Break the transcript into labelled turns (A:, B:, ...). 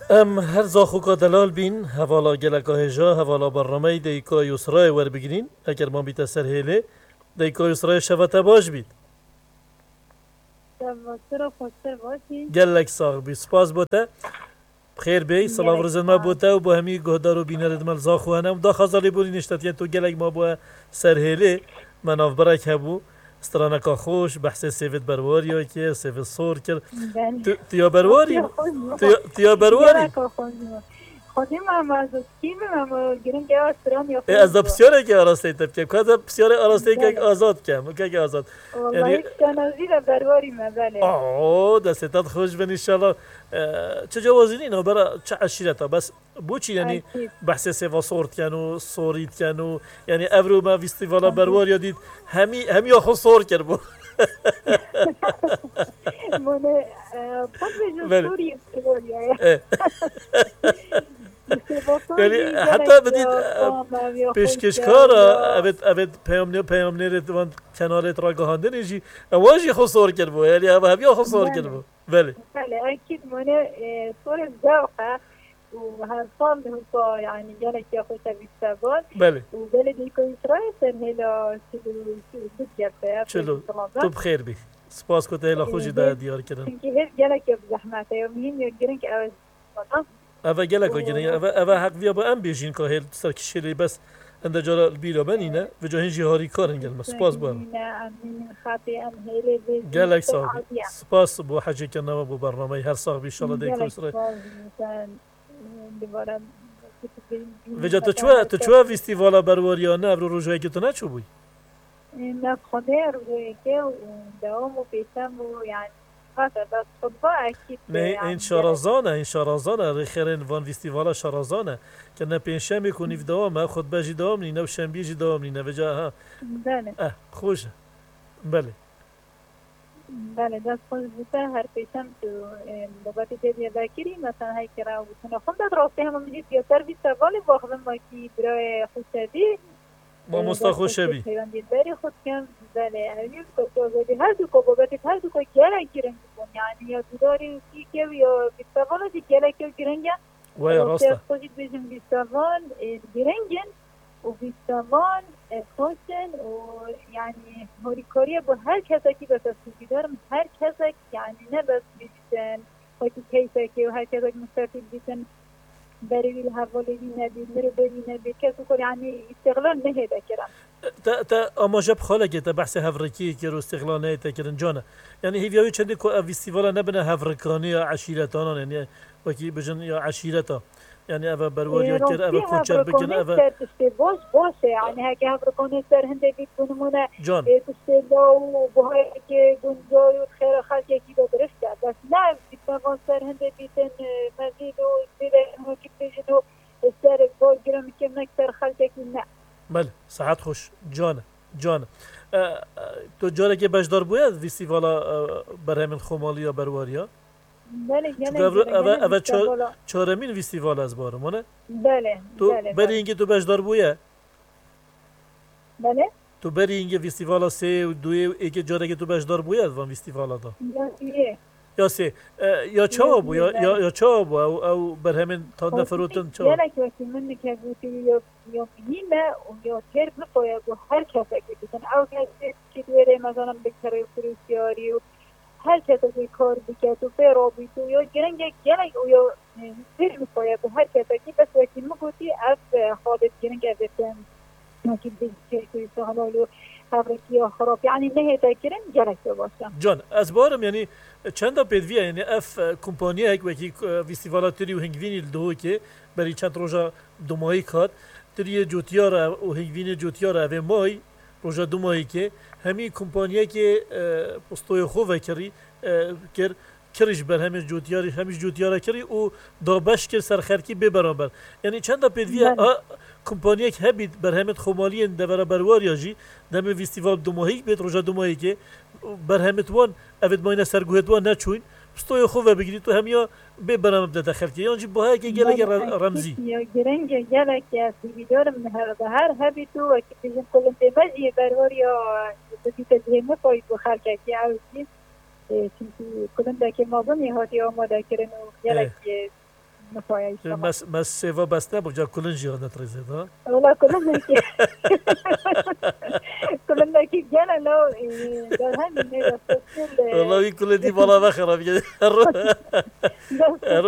A: ام هر زاخوکا دلال بین حوالا گلکا هجا حوالا برنامه دیکا یسرای ور بگیرین اگر ما بیت سر هیله دیکا یسرای شوته باش بید
B: چرا خوشتر باشی؟
A: گلک ساغ بی سپاس بوده بخیر بی سلام
B: گلک
A: روزن ما
B: ساغ.
A: بوده و با همی گهدار و بینه ردمال زاخو هنم دا خزالی بولی نشتت تو گلک ما با سر هیله مناف برک هبو استرانکا خوش بحث سیفت برواری که سیفت صور کرد
B: بله.
A: تیا برواری تیا برواری
B: گلک خوشی. خودی من از کی من گریم که استرالیا خوش.
A: از بسیاری که آراسته تب که کجا بسیاری آراسته که آزاد کم که آزاد
B: والله کنازی را برواری مبله
A: دستت خوش بن ان شاء الله چه جوازین اینا برای چه عشیرتا بس بوچی یعنی بحث سوا صورت کنو صورید کنو یعنی ابرو ما فستیوالا بروار یادید همی آخو صور کرد بو
B: مونه خود بجو سوری استرالیا
A: یعنی حتی بدید پیشکشکارا اوید پیامنیرت وان کنارت را گهانده نیجی اواجی خسور کرد بو یعنی همی آخو صور کرد بو بله
B: اكيد مونه صورة ذوقة وهالصال هو يعني جالك يا خوشة بالسابون
A: بله
B: وبلدي يكون إسرائيل هلا
A: چلو تو بخیر بی سپاس کو ته خوشی دا دیار کردن
B: اینکه هیچ جالك يا بزحمته يومين يقدرن که
A: اوه گلک اگرین اوه حق ویا با ام بیشین که هل سر کشیلی بس انده جارا بیرا بنینه و جاهین جهاری کارن گل سپاس بام گلک صاحب سپاس بو حاجی کنم بو برنامه هر صاحب ان شاء الله دیگه سر وجا تو چوا فستیوالا برواریانه برو روزایی که تو نچو بوی
B: نه خدا روزایی که دوام و پیشم و یعنی بس خطبه اكيد
A: نه این شارازانه ریخرین وان فستیوالا شارازانه که نه پنجشنبه کنی و دوام خطبه جی دوام نینه و شنبه جی دوام نینه وجا ها
B: بله
A: خوشه
B: بله دست خوش بوده هر پیشم تو بابت دیدی بکری مثلا هی کرا و تو نخون داد راسته هم میگید یا سر بی سوالی باخدم ما کی برای خوشبی
A: با مستا خوشبی
B: پیوندید بری خود کم بله اویل کو بودی هر دو کو بابت هر دو کو گله گیرن کن یعنی یا داری کی که یا بی سوالی دی گله که گیرن
A: و یا راسته
B: خودت بیشم بی سوال گیرنگن و بی سوال خوشن و یعنی هوریکاری با هر کسی که بس سوزی دارم هر کسی یعنی نه بس بیشتن خودی کیسه که و هر کسی که مستقل بیشتن برویل حوالی نبی مرو بری نبی کسی که یعنی استقلال نهیده کرم
A: تا اما جب خاله که تا بحث هفرکی که رو استقلال نهیده کرن جانه یعنی هیویاوی چندی که فستیوالا نبنه هفرکانی یا عشیرتانان یعنی وکی بجن یا عشیرتا يعني أبا برواريا كر أبا كونشر بكن أبا
B: باشه يعني هكي هفركوني سر هنده بيكون منا
A: جان
B: تشتلا وبهاي كي جنجاي وخير خالك كي بدرشت بس لا بيكون سر هنده بيتن مزيد وكذا هو كي بيجنو السر بوجرم كم نكتر خالك كي لا
A: بله صحت خوش جان تو جاره که بجدار باید فستیوالا برهم خمالیا برواریا
B: بله
A: اوه چهارمین فستیوال از بارمونه
B: بله
A: تو بری اینکه تو بجدار بویه
B: بله
A: تو بری اینکه فستیوالا سه و دوی و ایک جاره که تو بجدار بویه وان فستیوالا دا یا سه یا چه بو یا چه بو او برهمن تا نفروتن چه
B: یعنی که وقتی من که بودی یا میمه و یا تر بخواه و هر کسی که بودن او کسی که دوره مثلا بکره فروسیاری و هر کسی که کار بکرد و فرابید و یا گرنگ و یا سر میخواید و هر کسی که بس وقتی مگوتی از خالد گرنگ از اتن ناکی بگی که حالو فبرکی یا خراب یعنی نه تاکرن گرنگ باشم
A: جان از بارم یعنی چند تا پیدویه یعنی اف کمپانی هک وکی فستیوالاتری و هنگوینی دو که برای چند روزا دو ماهی کات تری جوتیارا و هنگوینی جوتیارا و مای روزا دو ماهی که همی کمپانیه که پستوی خوبه کریش بر همیش جوتیارا کری و دابش کر سرخرکی به برابر یعنی چند تا پیدویه کمپانیه که هبید بر همت خمالی دور برواریه جی دم فستیوال دو ماهی بیت روزا دو ماهی که بر همت وان اوید ماینه سرگوهت وان نچوین پستوی خوبه بگیری تو همیا به برام بده خرکی یعنی باها که گله رمزی
B: یا گرنگ گله که سیدارم به هر هبی تو و که بجن کلن تمجی برواریه بسی تجربه پای تو خرکی اولی چون کلن دکی مابن یهاتی آماده کردن و گله که نفایش
A: مس سیوا بسته بجا کلن جیغ نتریزه دا
B: والله كلنا كلنا كي جانا لو ده هم
A: والله كل دي بلا بخرة